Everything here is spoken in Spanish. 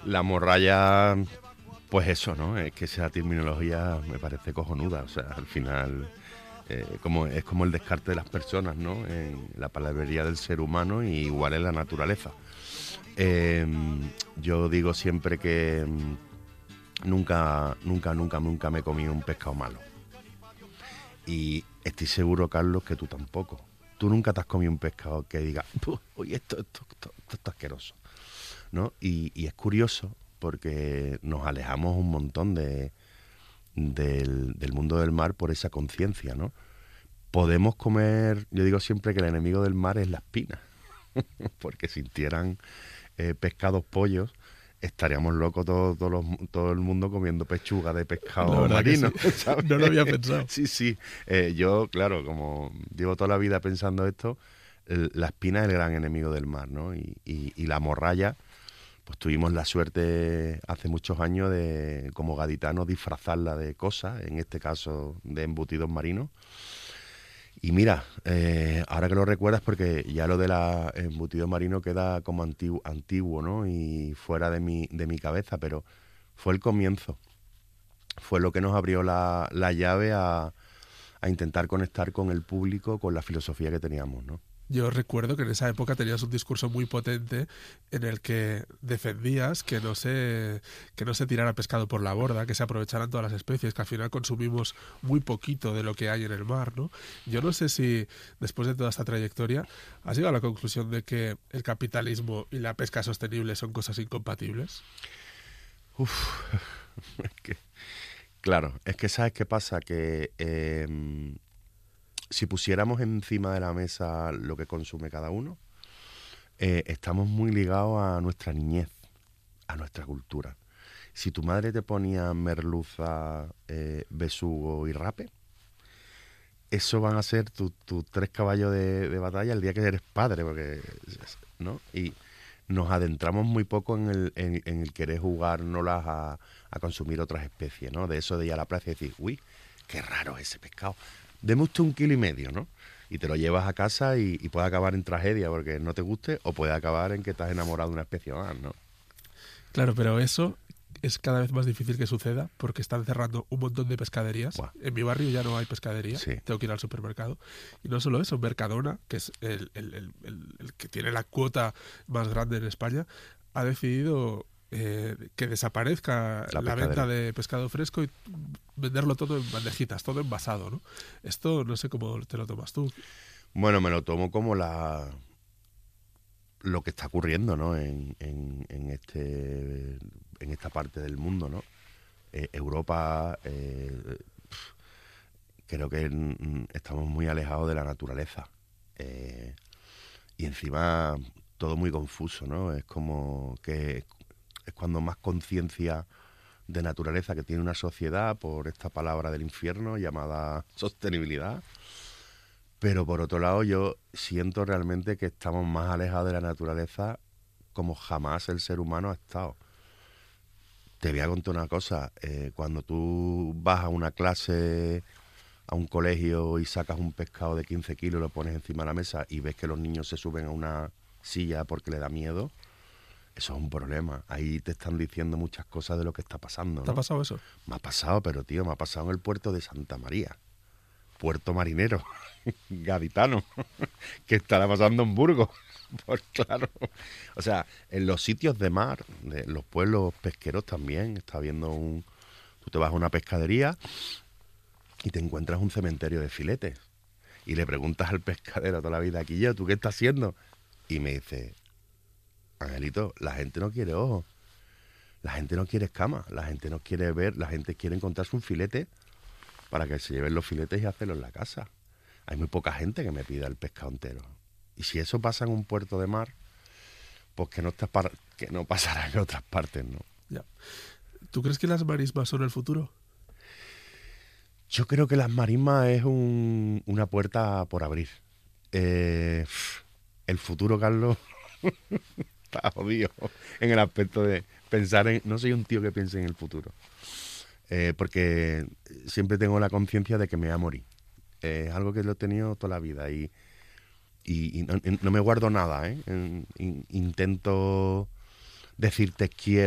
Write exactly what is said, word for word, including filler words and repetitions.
La morralla, pues eso, ¿no? Es que esa terminología me parece cojonuda. O sea, al final eh, como, es como el descarte de las personas, ¿no? En la palabrería del ser humano y igual en la naturaleza. Eh, yo digo siempre que mm, nunca, nunca, nunca, nunca me he comido un pescado malo. Y estoy seguro, Carlos, que tú tampoco. Tú nunca te has comido un pescado que diga, oye, esto, esto, esto, esto está asqueroso, ¿no? Y, y es curioso porque nos alejamos un montón de, del, del mundo del mar por esa conciencia, ¿no? Podemos comer, yo digo siempre que el enemigo del mar es la espina, porque si sintieran eh, pescados pollos, estaríamos locos todo, todo, los, todo el mundo comiendo pechuga de pescado marino. Sí. ¿Sabes? No lo había pensado. Sí, sí. Eh, yo, claro, como llevo toda la vida pensando esto, el, la espina es el gran enemigo del mar, ¿no? Y, y, y la morralla, pues tuvimos la suerte hace muchos años de, como gaditanos, disfrazarla de cosas, en este caso de embutidos marinos. Y mira, eh, ahora que lo recuerdas, porque ya lo de la embutido marino queda como antiguo, antiguo, ¿no? Y fuera de mi, de mi cabeza, pero fue el comienzo. Fue lo que nos abrió la, la llave a, a intentar conectar con el público, con la filosofía que teníamos, ¿no? Yo recuerdo que en esa época tenías un discurso muy potente en el que defendías que no se que no se tirara pescado por la borda, que se aprovecharan todas las especies, que al final consumimos muy poquito de lo que hay en el mar, ¿no? Yo no sé si después de toda esta trayectoria has llegado a la conclusión de que el capitalismo y la pesca sostenible son cosas incompatibles. Uf, es que, claro, es que ¿sabes qué pasa? Que eh, si pusiéramos encima de la mesa lo que consume cada uno, eh, estamos muy ligados a nuestra niñez, a nuestra cultura. Si tu madre te ponía merluza, eh, besugo y rape, eso van a ser tus tu tres caballos de, de batalla el día que eres padre, porque, ¿no? Y nos adentramos muy poco en el, en, en el querer jugárnoslas a, a consumir otras especies, ¿no? De eso de ir a la plaza y decir, uy, qué raro ese pescado. Deme usted un kilo y medio, ¿no? Y te lo llevas a casa y, y puede acabar en tragedia porque no te guste, o puede acabar en que estás enamorado de una especie más, ¿no? Claro, pero eso es cada vez más difícil que suceda porque están cerrando un montón de pescaderías. Buah. En mi barrio ya no hay pescadería, Sí. tengo que ir al supermercado. Y no solo eso, Mercadona, que es el, el, el, el, el que tiene la cuota más grande en España, ha decidido eh, que desaparezca La la, pescadera. venta de pescado fresco y venderlo todo en bandejitas, todo envasado, ¿no? Esto no sé cómo te lo tomas tú. Bueno, me lo tomo como la lo que está ocurriendo, ¿no? En, en, en este en esta parte del mundo, ¿no? Eh, Europa, eh, creo que mm, estamos muy alejados de la naturaleza. Eh, y encima todo muy confuso, ¿no? Es como que es cuando más conciencia de naturaleza que tiene una sociedad por esta palabra del infierno llamada sostenibilidad. Pero por otro lado yo siento realmente que estamos más alejados de la naturaleza como jamás el ser humano ha estado. Te voy a contar una cosa, eh, cuando tú vas a una clase, a un colegio y sacas un pescado de quince kilos, lo pones encima de la mesa y ves que los niños se suben a una silla porque le da miedo, eso es un problema. Ahí te están diciendo muchas cosas de lo que está pasando, ¿no? ¿Te ha pasado eso? Me ha pasado, pero tío, me ha pasado en el puerto de Santa María. Puerto marinero, gaditano, que estará pasando en Burgos. Pues claro, o sea, en los sitios de mar, de los pueblos pesqueros también, está viendo un... Tú te vas a una pescadería y te encuentras un cementerio de filetes. Y le preguntas al pescadero toda la vida, aquí yo, ¿tú qué estás haciendo? Y me dice, Angelito, la gente no quiere ojos, la gente no quiere escamas, la gente no quiere ver, la gente quiere encontrarse un filete para que se lleven los filetes y hacerlo en la casa. Hay muy poca gente que me pida el pescado entero. Y si eso pasa en un puerto de mar, pues que no, está para, que no pasará en otras partes, ¿no? Ya. ¿Tú crees que las marismas son el futuro? Yo creo que las marismas es un, una puerta por abrir. Eh, el futuro, Carlos, está jodido en el aspecto de pensar en... No soy un tío que piense en el futuro. Eh, porque siempre tengo la conciencia de que me voy a morir. Eh, es algo que lo he tenido toda la vida y, y, y no, no me guardo nada, ¿eh? En, in, intento decirte quiero